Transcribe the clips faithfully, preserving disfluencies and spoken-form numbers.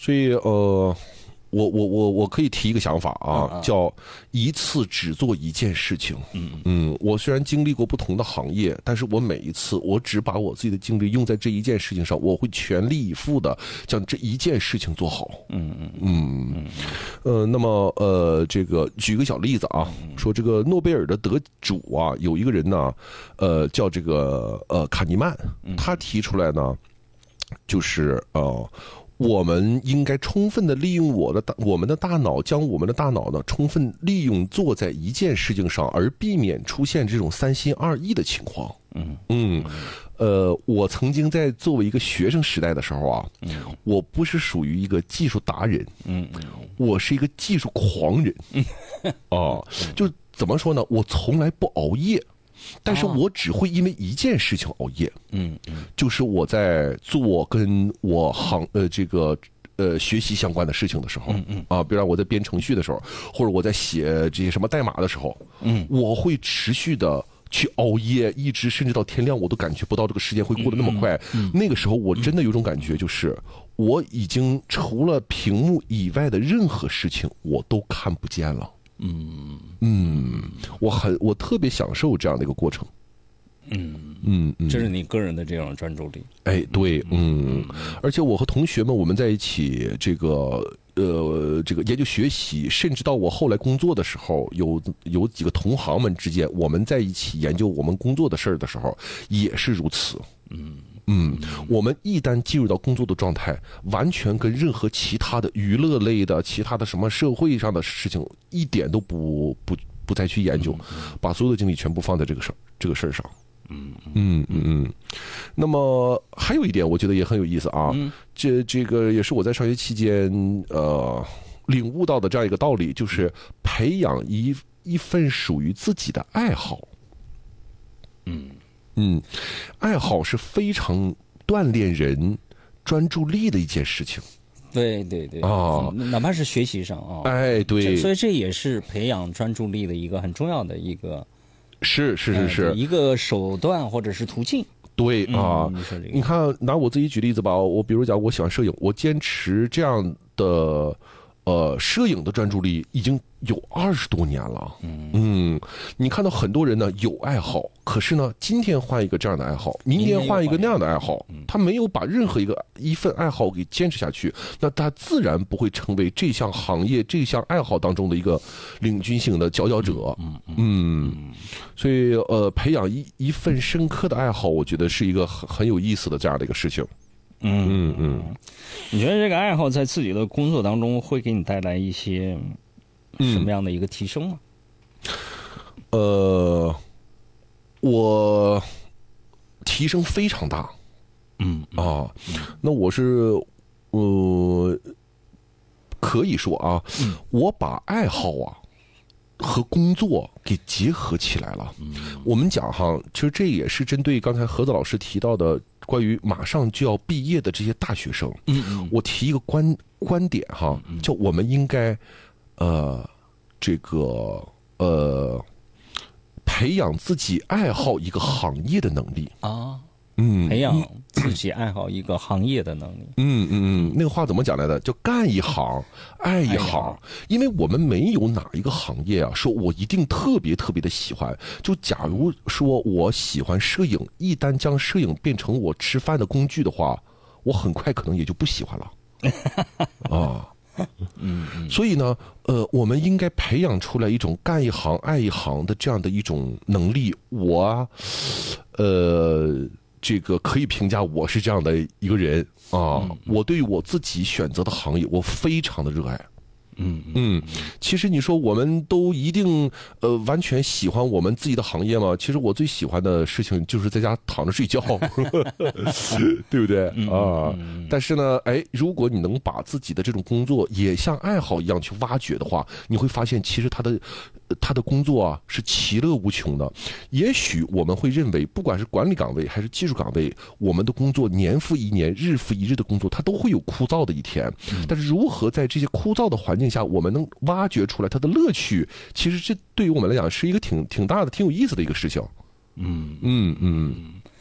所以呃。我我我我可以提一个想法啊， 啊叫一次只做一件事情。嗯嗯，我虽然经历过不同的行业，但是我每一次我只把我自己的精力用在这一件事情上，我会全力以赴的将这一件事情做好。嗯嗯嗯，呃，那么呃，这个举个小例子啊，说这个诺贝尔的得主啊，有一个人呢，呃，叫这个呃卡尼曼，他提出来呢，就是呃。我们应该充分的利用我的大我们的大脑，将我们的大脑呢充分利用做在一件事情上，而避免出现这种三心二意的情况。嗯嗯，呃，我曾经在作为一个学生时代的时候啊，我不是属于一个技术达人，嗯，我是一个技术狂人。啊，就怎么说呢？我从来不熬夜。但是我只会因为一件事情熬夜，嗯嗯，就是我在做跟我行呃这个呃学习相关的事情的时候，嗯嗯啊，比如我在编程序的时候，或者我在写这些什么代码的时候，嗯，我会持续的去熬夜，一直甚至到天亮，我都感觉不到这个时间会过得那么快。嗯嗯、那个时候我真的有种感觉，就是我已经除了屏幕以外的任何事情我都看不见了。嗯嗯，我很我特别享受这样的一个过程。 嗯嗯嗯，这是你个人的这种专注力。 哎，对，嗯，而且我和同学们我们在一起，这个呃，这个研究学习，甚至到我后来工作的时候，有有几个同行们之间，我们在一起研究我们工作的事儿的时候，也是如此。嗯。嗯，我们一旦进入到工作的状态，完全跟任何其他的娱乐类的、其他的什么社会上的事情一点都不不不再去研究，把所有的精力全部放在这个事这个事儿上。嗯嗯嗯嗯。那么还有一点，我觉得也很有意思啊。这这个也是我在上学期间呃领悟到的这样一个道理，就是培养一一份属于自己的爱好。嗯。嗯，爱好是非常锻炼人专注力的一件事情。 对对对啊，哪怕是学习上啊， 哎对， 所以这也是培养专注力的一个很重要的一个， 是是是是、 呃、一个手段或者是途径。 对啊、嗯你说这个，你看拿我自己举例子吧，我比如讲我喜欢摄影，我坚持这样的。呃，摄影的专注力已经有二十多年了。嗯嗯，你看到很多人呢有爱好，可是呢，今天换一个这样的爱好，明天换一个那样的爱好，他没有把任何一个一份爱好给坚持下去，那他自然不会成为这项行业、这项爱好当中的一个领军性的佼佼者。嗯嗯，所以呃，培养一一份深刻的爱好，我觉得是一个很很有意思的这样的一个事情。 嗯嗯，你觉得这个爱好在自己的工作当中会给你带来一些什么样的一个提升吗？ 嗯、呃，我提升非常大。嗯啊，那我是呃，可以说啊，嗯、我把爱好啊和工作给结合起来了。嗯、我们讲哈，其实这也是针对刚才何子老师提到的。关于马上就要毕业的这些大学生，嗯嗯，我提一个观观点哈，叫我们应该，呃，这个呃，培养自己爱好一个行业的能力啊，嗯， 培养自己爱好一个行业的能力， 嗯嗯嗯，那个话怎么讲来的？叫干一行爱一行，因为我们没有哪一个行业啊，说我一定特别特别的喜欢。就假如说我喜欢摄影，一旦将摄影变成我吃饭的工具的话，我很快可能也就不喜欢了。啊，嗯嗯，所以呢，呃，我们应该培养出来一种干一行爱一行的这样的一种能力。我啊，呃。这个可以评价我是这样的一个人啊，嗯、我对我自己选择的行业，我非常的热爱。嗯嗯，其实你说我们都一定呃完全喜欢我们自己的行业吗？其实我最喜欢的事情就是在家躺着睡觉，对不对啊？但是呢，哎，如果你能把自己的这种工作也像爱好一样去挖掘的话，你会发现其实他的他的工作啊是其乐无穷的。也许我们会认为，不管是管理岗位还是技术岗位，我们的工作年复一年、日复一日的工作，它都会有枯燥的一天。但是如何在这些枯燥的环境下，我们能挖掘出来它的乐趣，其实这对于我们来讲是一个挺挺大的、挺有意思的一个事情。嗯嗯嗯。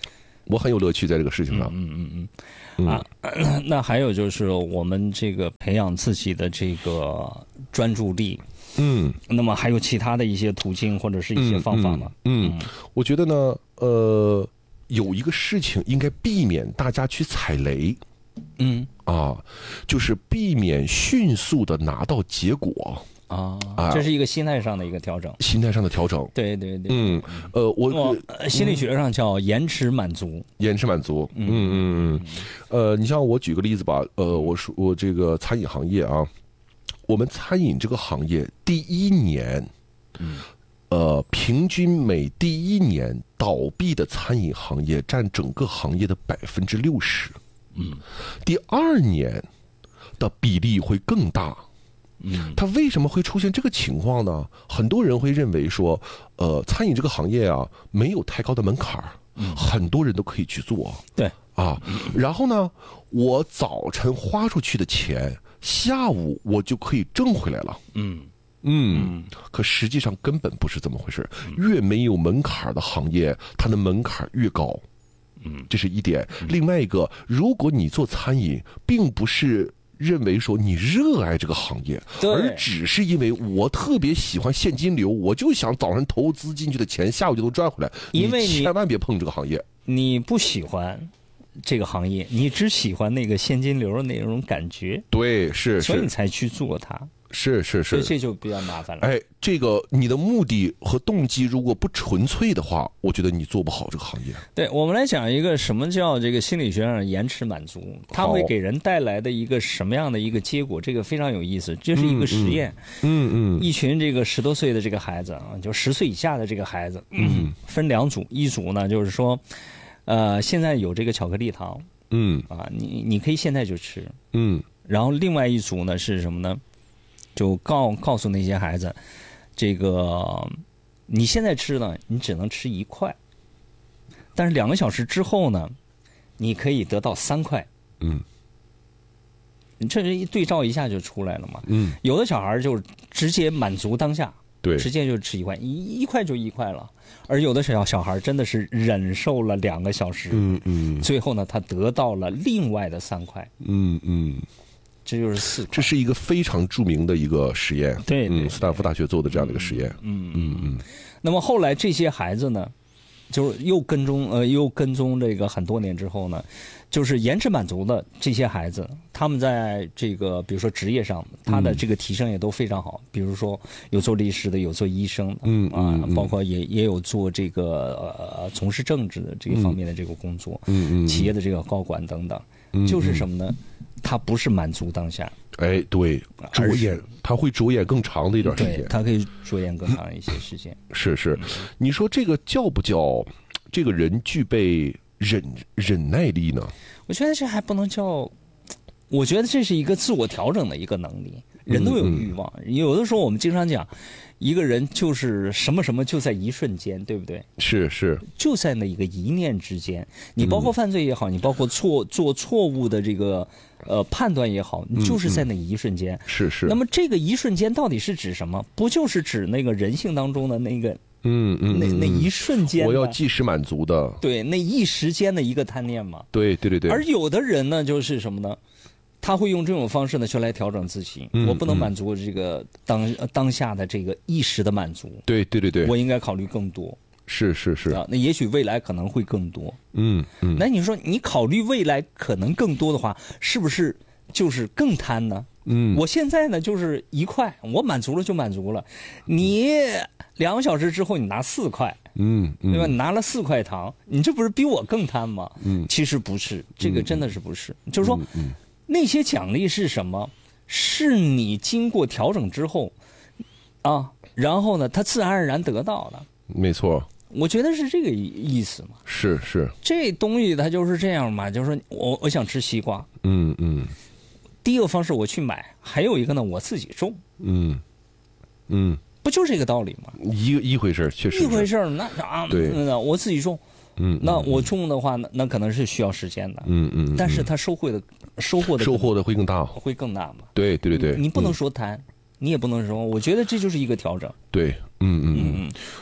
我很有乐趣在这个事情上。 嗯嗯嗯嗯啊，那还有就是我们这个培养自己的这个专注力。嗯，那么还有其他的一些途径或者是一些方法吗？ 嗯，嗯嗯我觉得呢，呃，有一个事情应该避免大家去踩雷。嗯啊，就是避免迅速的拿到结果。 啊，这是一个心态上的一个调整， 心态上的调整， 对对对， 嗯，呃，我、 呃、心理学上叫延迟满足， 延迟满足，嗯嗯嗯，呃，你像我举个例子吧，呃，我说我这个餐饮行业啊，我们餐饮这个行业第一年，嗯，呃，平均每第一年倒闭的餐饮行业占整个行业的百分之六十，嗯，第二年的比例会更大。嗯，它为什么会出现这个情况呢？很多人会认为说，呃，餐饮这个行业啊，没有太高的门槛儿，嗯，很多人都可以去做。 对啊，然后呢，我早晨花出去的钱，下午我就可以挣回来了。嗯嗯，可实际上根本不是这么回事。越没有门槛的行业，它的门槛越高。嗯，这是一点。另外一个，如果你做餐饮，并不是认为说你热爱这个行业，而只是因为我特别喜欢现金流，我就想早上投资进去的钱下午就能赚回来。 因为你千万别碰这个行业。 你不喜欢这个行业，你只喜欢那个现金流的那种感觉。 对，是是， 所以你才去做它。 是是是， 所以这就比较麻烦了。 哎，这个你的目的和动机如果不纯粹的话，我觉得你做不好这个行业。 对，我们来讲一个什么叫这个心理学上的延迟满足，它会给人带来的一个什么样的一个结果？这个非常有意思，这是一个实验。嗯 嗯, 嗯，一群这个十多岁的这个孩子啊，就十岁以下的这个孩子，嗯，分两组，一组呢就是说，呃，现在有这个巧克力糖，嗯啊，你你可以现在就吃，嗯，然后另外一组呢是什么呢？就告告诉那些孩子，这个你现在吃呢，你只能吃一块，但是两个小时之后呢，你可以得到三块。嗯，你这一对照一下就出来了嘛。嗯，有的小孩就直接满足当下， 对， 直接就吃一块，一一块就一块了。而有的小小孩真的是忍受了两个小时，嗯嗯，最后呢，他得到了另外的三块。嗯嗯。这就是四块， 这是一个非常著名的一个实验， 对， 嗯，斯坦福大学做的这样的一个实验， 嗯嗯嗯。那么后来这些孩子呢，就是又跟踪呃又跟踪这个很多年之后呢，就是延迟满足的这些孩子，他们在这个比如说职业上，他的这个提升也都非常好，比如说有做律师的，有做医生的，嗯啊，包括也也有做这个呃从事政治的这一方面的这个工作，嗯嗯，企业的这个高管等等，就是什么呢？他不是满足当下， 哎，对，着眼，他会着眼更长的一段时间， 他可以着眼更长一些时间。 是是，你说这个叫不叫这个人具备忍忍耐力呢？ 我觉得这还不能叫，我觉得这是一个自我调整的一个能力。人都有欲望，嗯嗯，有的时候我们经常讲，一个人就是什么什么就在一瞬间，对不对？ 是是， 就在那一个一念之间。你包括犯罪也好，嗯，你包括错做错误的这个呃判断也好，你就是在那一瞬间。嗯嗯， 是是。 那么这个一瞬间到底是指什么？不就是指那个人性当中的那个嗯嗯那那一瞬间？ 我要即时满足的。 对，那一时间的一个贪念嘛。 对对对对。 而有的人呢，就是什么呢？他会用这种方式呢，去来调整自己。嗯，我不能满足这个当、嗯、当下的这个一时的满足。 对对对对， 我应该考虑更多。 是是是啊，那也许未来可能会更多。 嗯嗯， 那你说你考虑未来可能更多的话，是不是就是更贪呢？嗯，我现在呢就是一块，我满足了就满足了。你两个小时之后你拿四块，嗯，嗯对吧？你拿了四块糖，你这不是比我更贪吗？嗯，其实不是，这个真的是不是？嗯、就是说。嗯嗯那些奖励是什么？是你经过调整之后，啊，然后呢，他自然而然得到的。 没错， 我觉得是这个意思嘛。 是是， 这东西它就是这样嘛，就是说我我想吃西瓜，嗯嗯，第一个方式我去买，还有一个呢我自己种，嗯嗯，不就这个道理吗？ 一一回事，确实一回事，那啊， 对， 那我自己种。嗯，那我种的话，那那可能是需要时间的。嗯嗯，但是他收获的收获的收获的会更大， 会更大嘛？ 对对对对， 你, 你不能说贪，嗯，你也不能说，我觉得这就是一个调整。 对，嗯嗯嗯。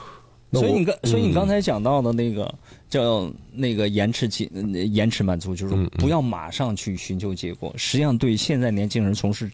所以你刚，所以你刚才讲到的那个、嗯、叫那个延迟延延迟满足，就是不要马上去寻求结果。嗯、实际上，对现在年轻人从事